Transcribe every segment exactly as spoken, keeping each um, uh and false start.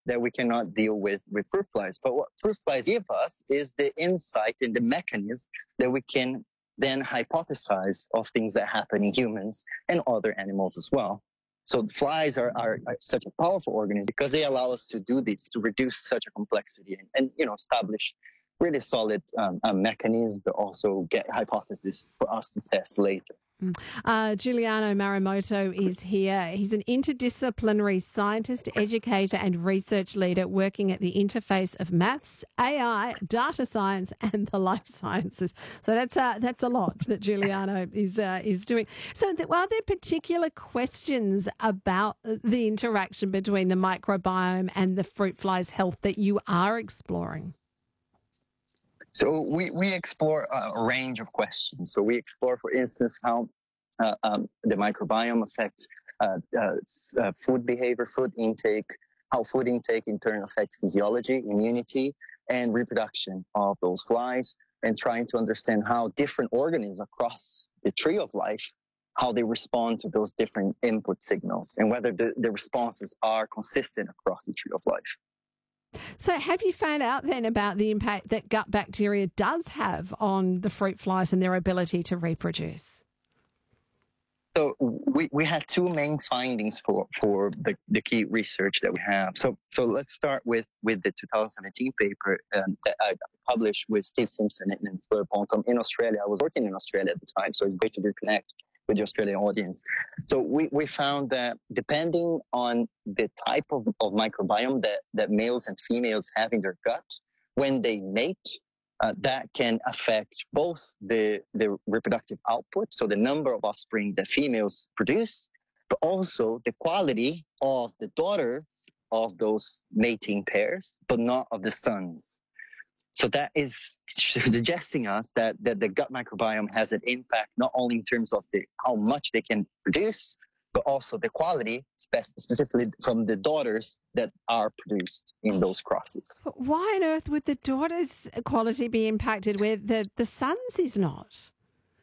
that we cannot deal with with fruit flies. But what fruit flies give us is the insight and the mechanism that we can then hypothesize of things that happen in humans and other animals as well. So the flies are, are, are such a powerful organism because they allow us to do this, to reduce such a complexity and, and you know, establish really solid um, um, mechanisms, but also get hypotheses for us to test later. Uh, Giuliano Marimoto is here. He's an interdisciplinary scientist, educator and research leader working at the interface of maths, A I, data science and the life sciences. So that's uh, that's a lot that Giuliano is uh, is doing. So th- are there particular questions about the interaction between the microbiome and the fruit fly's health that you are exploring? So we, we explore a range of questions. So we explore, for instance, how uh, um, the microbiome affects uh, uh, uh, food behavior, food intake, how food intake in turn affects physiology, immunity, and reproduction of those flies, and trying to understand how different organisms across the tree of life, how they respond to those different input signals, and whether the, the responses are consistent across the tree of life. So have you found out then about the impact that gut bacteria does have on the fruit flies and their ability to reproduce? So we, we had two main findings for, for the, the key research that we have. So so let's start with, with the two thousand seventeen paper um, that I published with Steve Simpson and Fleur Ponton in Australia. I was working in Australia at the time, so it's great to reconnect with the Australian audience. So we, we found that depending on the type of, of microbiome that, that males and females have in their gut, when they mate, uh, that can affect both the, the reproductive output, so the number of offspring that females produce, but also the quality of the daughters of those mating pairs, but not of the sons. So that is suggesting us that, that the gut microbiome has an impact not only in terms of the, how much they can produce, but also the quality, spe- specifically from the daughters that are produced in those crosses. But why on earth would the daughter's quality be impacted where the, the son's is not?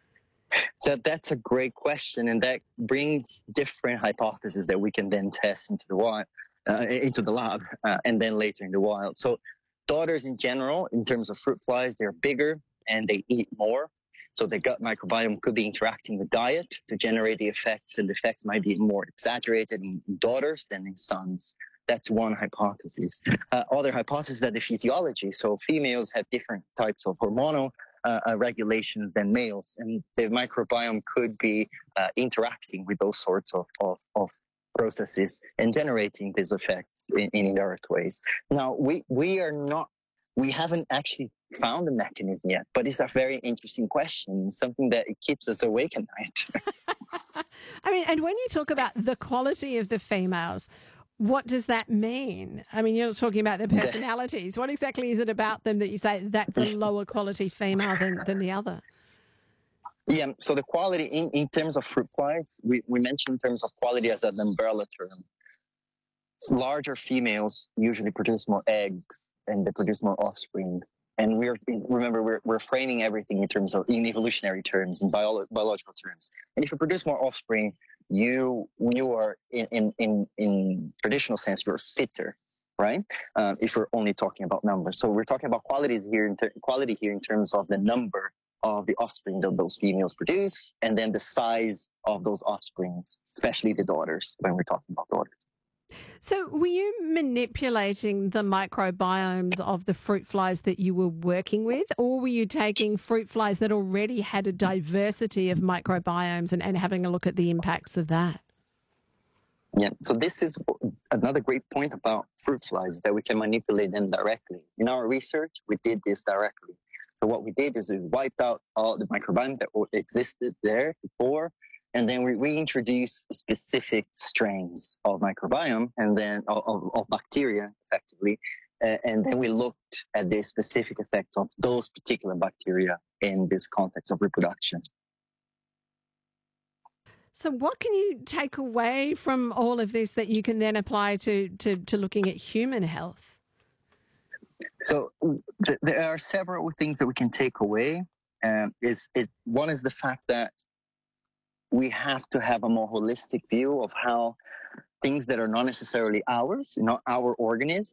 So that's a great question, and that brings different hypotheses that we can then test into the wild, uh, into the lab, uh, and then later in the wild. So daughters in general, in terms of fruit flies, they're bigger and they eat more. So the gut microbiome could be interacting with diet to generate the effects, and the effects might be more exaggerated in daughters than in sons. That's one hypothesis. Uh, other hypothesis that the physiology, so females have different types of hormonal uh, uh, regulations than males, and the microbiome could be uh, interacting with those sorts of, of, of processes and generating these effects in, in indirect ways. Now, we, we are not, we haven't actually found a mechanism yet, but it's a very interesting question, something that it keeps us awake at night. I mean, and when you talk about the quality of the females, what does that mean? I mean, you're talking about their personalities. What exactly is it about them that you say that's a lower quality female than, than the other? Yeah, so the quality in, in terms of fruit flies, we, we mentioned in terms of quality as an umbrella term. Larger females usually produce more eggs and they produce more offspring. And we're remember we're we're framing everything in terms of in evolutionary terms and bio, biological terms. And if you produce more offspring, you you are in in in, in traditional sense you're fitter, right? Uh, if we're only talking about numbers, so we're talking about qualities here in ter- quality here in terms of the number of the offspring that those females produce, and then the size of those offsprings, especially the daughters when we're talking about daughters. So were you manipulating the microbiomes of the fruit flies that you were working with, or were you taking fruit flies that already had a diversity of microbiomes and, and having a look at the impacts of that? Yeah, so this is another great point about fruit flies, that we can manipulate them directly. In our research, we did this directly. So what we did is we wiped out all the microbiome that existed there before, and then we reintroduced specific strains of microbiome and then of, of bacteria, effectively. Uh, and then we looked at the specific effects of those particular bacteria in this context of reproduction. So what can you take away from all of this that you can then apply to, to, to looking at human health? So th- there are several things that we can take away. Um, is it one is the fact that we have to have a more holistic view of how things that are not necessarily ours, not our organisms,